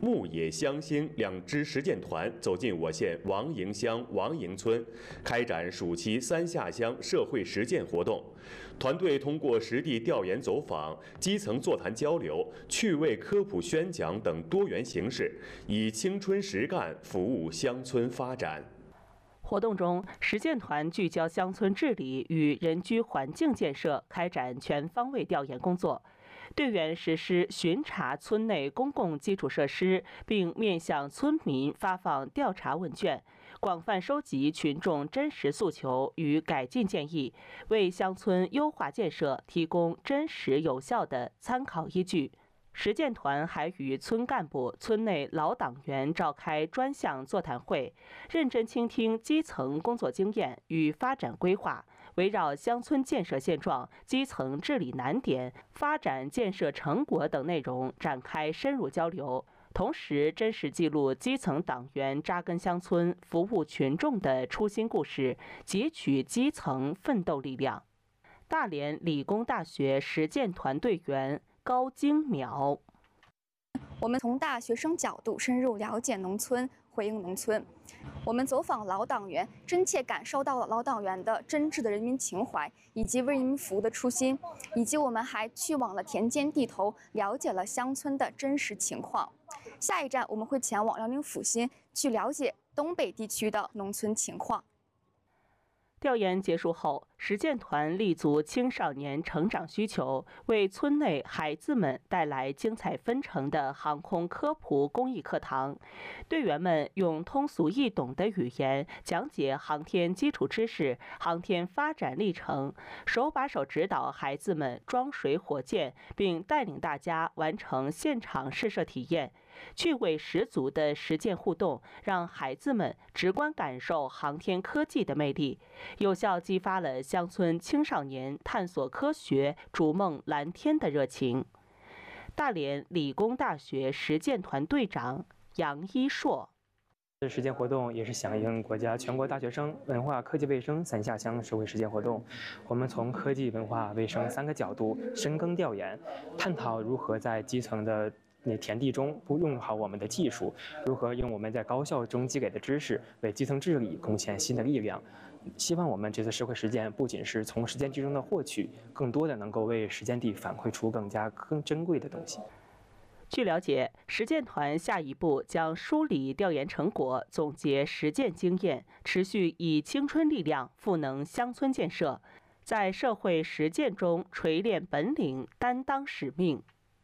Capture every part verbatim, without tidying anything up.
牧野乡兴两支实践团走进我县王营乡王营村，开展暑期三下乡社会实践活动。团队通过实地调研走访、基层座谈交流、趣味科普宣讲等多元形式，以青春实干服务乡村发展。 活动中，实践团聚焦乡村治理与人居环境建设，开展全方位调研工作。队员实施巡查村内公共基础设施，并面向村民发放调查问卷，广泛收集群众真实诉求与改进建议，为乡村优化建设提供真实有效的参考依据。实践团还与村干部、村内老党员召开专项座谈会，认真倾听基层工作经验与发展规划，围绕乡村建设现状、基层治理难点、发展建设成果等内容展开深入交流，同时真实记录基层党员扎根乡村、服务群众的初心故事，汲取基层奋斗力量。大连理工大学实践团队员高晶淼， 我们从大学生角度深入了解农村，回应农村。我们走访老党员，真切感受到了老党员的真挚的人民情怀以及为人民服务的初心，以及我们还去往了田间地头，了解了乡村的真实情况。下一站我们会前往辽宁阜新，去了解东北地区的农村情况。 调研结束后，实践团立足青少年成长需求，为村内孩子们带来精彩纷呈的航空科普公益课堂。队员们用通俗易懂的语言讲解航天基础知识、航天发展历程，手把手指导孩子们装水火箭，并带领大家完成现场试射体验。趣味十足的实践互动，让孩子们直观感受航天科技的魅力，有效激发了乡村青少年探索科学、逐梦蓝天的热情。大连理工大学实践团队长杨一硕。 实践活动也是响应国家全国大学生文化科技卫生三下乡社会实践活动。我们从科技、文化、卫生三个角度深耕调研，探讨如何在基层的那田地中不用好我们的技术，如何用我们在高校中积累的知识为基层治理贡献新的力量。希望我们这次社会实践不仅是从实践地中的获取，更多的能够为实践地反馈出更加更珍贵的东西。 据了解，实践团下一步将梳理调研成果，总结实践经验，持续以青春力量赋能乡村建设，在社会实践中锤炼本领，担当使命。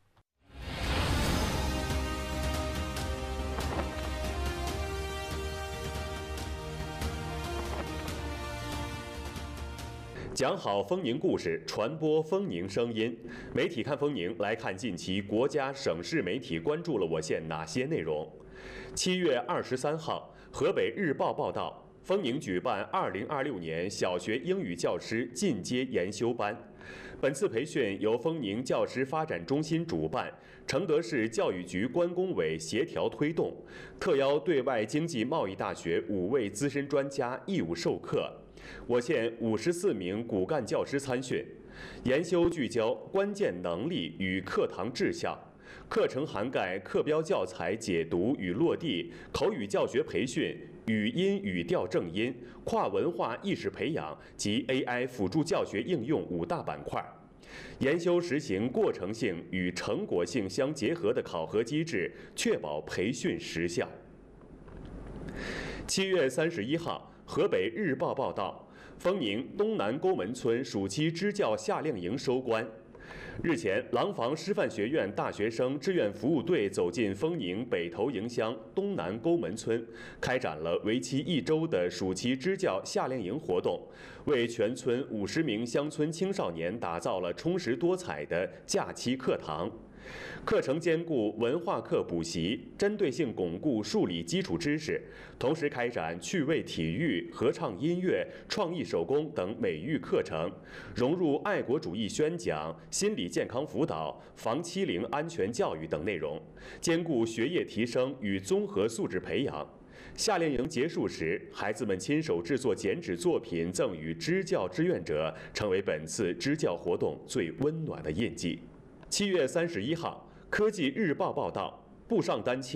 讲好丰宁故事，传播丰宁声音。媒体看丰宁，来看近期国家省市媒体关注了我县哪些内容。七月二十三号，河北日报报道，丰宁举办二零二六年小学英语教师进阶研修班。本次培训由丰宁教师发展中心主办，承德市教育局关工委协调推动，特邀对外经济贸易大学五位资深专家义务授课。我县五十四名骨干教师参训，研修聚焦关键能力与课堂志向，课程涵盖课标教材解读与落地、口语教学培训、语音语调正音、跨文化意识培养及 A I 辅助教学应用五大板块。研修实行过程性与成果性相结合的考核机制，确保培训实效。七月三十一号，河北日报报道，丰宁东南沟门村暑期支教夏令营收官。日前，廊坊师范学院大学生志愿服务队走进丰宁北头营乡东南沟门村，开展了为期一周的暑期支教夏令营活动，为全村五十名乡村青少年打造了充实多彩的假期课堂。课程兼顾文化课补习，针对性巩固数理基础知识，同时开展趣味体育、合唱音乐、创意手工等美育课程，融入爱国主义宣讲、心理健康辅导、防欺凌安全教育等内容，兼顾学业提升与综合素质培养。夏令营结束时，孩子们亲手制作剪纸作品赠予支教志愿者，成为本次支教活动最温暖的印记。七月三十一号，科技日报报道，布上丹青